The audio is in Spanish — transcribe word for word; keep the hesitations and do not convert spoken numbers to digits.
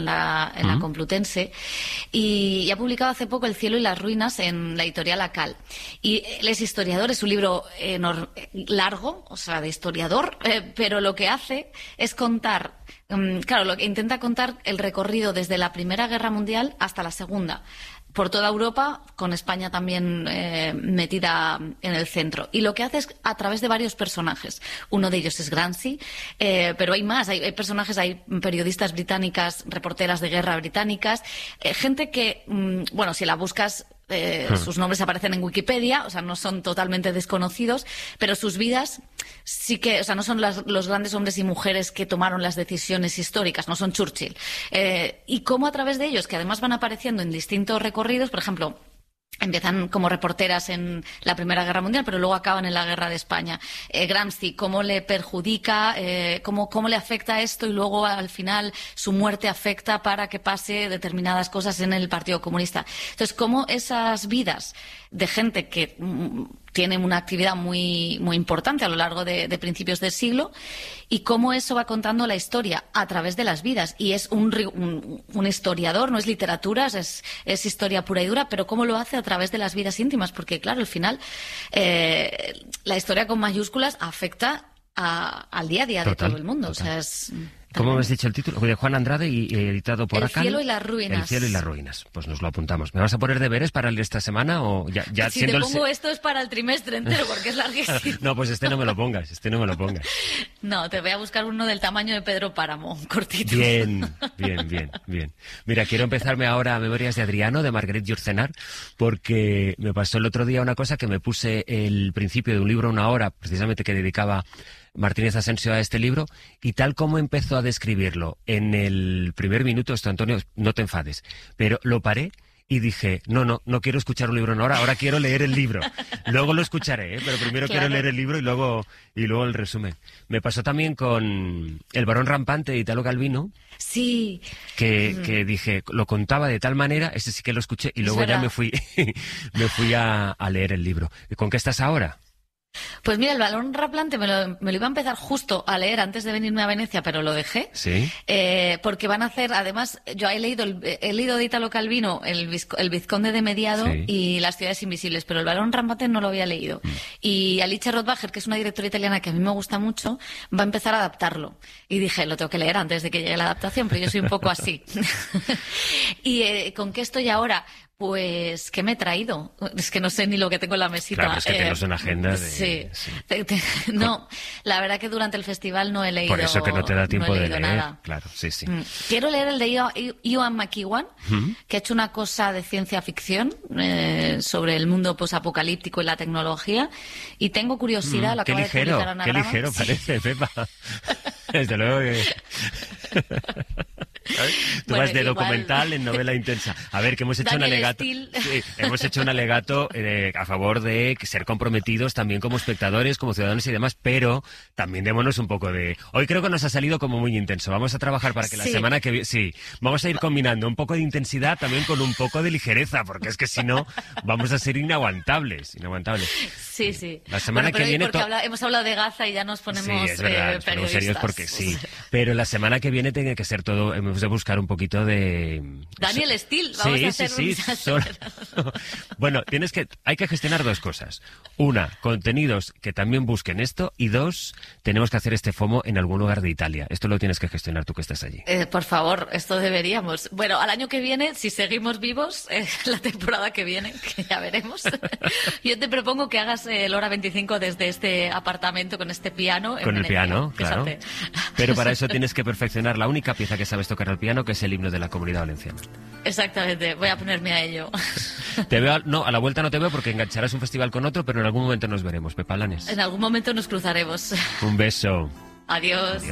en la, en la Complutense, y, y ha publicado hace poco El cielo y las ruinas en la editorial Acal. Y él es historiador, es un libro enorme, largo, o sea, de historiador, eh, pero lo que hace es contar, um, claro, lo que intenta contar el recorrido desde la Primera Guerra Mundial hasta la Segunda, por toda Europa, con España también eh, metida en el centro. Y lo que hace es a través de varios personajes. Uno de ellos es Gramsci, eh, pero hay más. Hay, hay personajes, hay periodistas británicas, reporteras de guerra británicas, eh, gente que, mmm, bueno, si la buscas, Eh, hmm. sus nombres aparecen en Wikipedia, o sea, no son totalmente desconocidos, pero sus vidas sí que, o sea, no son las, los grandes hombres y mujeres que tomaron las decisiones históricas, no son Churchill. Eh, y cómo a través de ellos, que además van apareciendo en distintos recorridos, por ejemplo, empiezan como reporteras en la Primera Guerra Mundial, pero luego acaban en la Guerra de España. Eh, Gramsci, cómo le perjudica, eh, cómo, cómo le afecta esto, y luego al final su muerte afecta para que pase determinadas cosas en el Partido Comunista. Entonces, cómo esas vidas de gente que mm, tiene una actividad muy, muy importante a lo largo de, de principios del siglo, y cómo eso va contando la historia a través de las vidas. Y es un, un, un historiador, no es literatura, es, es historia pura y dura, pero cómo lo hace a través de las vidas íntimas, porque claro, al final eh, la historia con mayúsculas afecta a, al día a día total, de todo el mundo. Total. O sea, es... ¿Cómo me has dicho el título? De Juan Andrade y editado por Acal. El cielo y las ruinas. El cielo y las ruinas. Pues nos lo apuntamos. ¿Me vas a poner deberes para el de esta semana o ya, ya si siendo te pongo el... esto es para el trimestre entero porque es larguísimo. No, pues este no me lo pongas, este no me lo pongas. No, te voy a buscar uno del tamaño de Pedro Páramo, cortito. Bien, bien, bien, bien. Mira, quiero empezarme ahora a Memorias de Adriano, de Marguerite Yourcenar, porque me pasó el otro día una cosa que me puse el principio de un libro, una hora, precisamente que dedicaba Martínez Asensio a este libro, y tal como empezó a describirlo en el primer minuto, esto, Antonio, no te enfades, pero lo paré y dije, no, no, no quiero escuchar un libro en hora, ahora quiero leer el libro. Luego lo escucharé, ¿eh? Pero primero claro. quiero leer el libro y luego, y luego el resumen. Me pasó también con El varón rampante de Italo Calvino. Sí. Que, que dije, lo contaba de tal manera, ese sí que lo escuché, y luego ya me fui, me fui a, a leer el libro. ¿Con qué estás ahora? Pues mira, El varón rampante me lo, me lo iba a empezar justo a leer antes de venirme a Venecia, pero lo dejé. Sí. Eh, porque van a hacer, además, yo he leído, el, he leído de Italo Calvino el, el Vizconde de Mediado sí. y Las ciudades invisibles, pero El varón rampante no lo había leído. Mm. Y Alice Rothbacher, que es una directora italiana que a mí me gusta mucho, va a empezar a adaptarlo. Y dije, lo tengo que leer antes de que llegue la adaptación, pero yo soy un poco así. ¿Y eh, con qué estoy ahora? Pues, ¿qué me he traído? Es que no sé ni lo que tengo en la mesita. Claro, es que eh, tenemos una agenda de... Sí. sí. Te, te, no, la verdad que durante el festival no he leído Por eso que no te da tiempo no de leer. Nada. Claro, sí, sí. Quiero leer el de Iwan McEwan, ¿Mm? que ha hecho una cosa de ciencia ficción eh, sobre el mundo posapocalíptico y la tecnología, y tengo curiosidad. Mm, lo qué ligero, qué ligero sí. parece, Pepa. Desde luego que... Tú bueno, vas de igual... documental en novela intensa. A ver, que hemos hecho Daniel un alegato. Sí, hemos hecho un alegato eh, a favor de ser comprometidos también como espectadores, como ciudadanos y demás, pero también démonos un poco de... Hoy creo que nos ha salido como muy intenso. Vamos a trabajar para que la sí. semana que viene... Sí, vamos a ir combinando un poco de intensidad también con un poco de ligereza, porque es que si no vamos a ser inaguantables. inaguantables. Sí, sí. La semana bueno, que viene... Porque to... habla... hemos hablado de Gaza y ya nos ponemos sí, es verdad, eh, nos ponemos serios porque sí. Pero la semana que viene tiene que ser todo... Hemos de buscar un poquito de... Daniel Steele, vamos sí, a hacer sí, sí. un... Solo... Bueno, tienes que... hay que gestionar dos cosas. Una, contenidos que también busquen esto, y dos, tenemos que hacer este FOMO en algún lugar de Italia. Esto lo tienes que gestionar tú que estás allí. Eh, por favor, esto deberíamos. Bueno, al año que viene, si seguimos vivos, eh, la temporada que viene, que ya veremos, yo te propongo que hagas el Hora veinticinco desde este apartamento con este piano. Con el piano, claro. Fíjate. Pero para eso tienes que perfeccionar la única pieza que sabes tocar al piano, que es el himno de la Comunidad Valenciana. Exactamente, voy a ponerme a ello. Te veo, no, a la vuelta no te veo porque engancharás un festival con otro, pero en algún momento nos veremos, Pepa Blanes. En algún momento nos cruzaremos. Un beso. Adiós. Adiós.